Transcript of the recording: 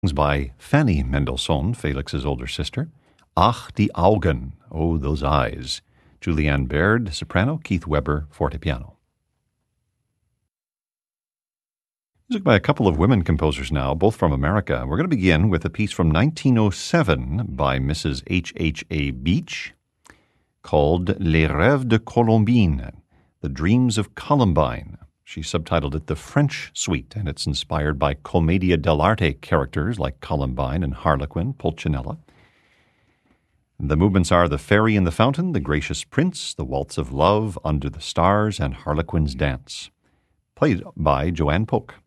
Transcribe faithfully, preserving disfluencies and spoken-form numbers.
by Fanny Mendelssohn, Felix's older sister. Ach, die Augen, Oh, Those Eyes. Julianne Baird, soprano. Keith Weber, fortepiano. Music by a couple of women composers now, both from America. We're going to begin with a piece from nineteen oh seven by Missus H H A. Beach called Les Rêves de Colombine, The Dreams of Columbine. She subtitled it The French Suite, and it's inspired by Commedia dell'arte characters like Columbine and Harlequin, Pulcinella. The movements are The Fairy in the Fountain, The Gracious Prince, The Waltz of Love, Under the Stars, and Harlequin's Dance. Played by Joanne Polk.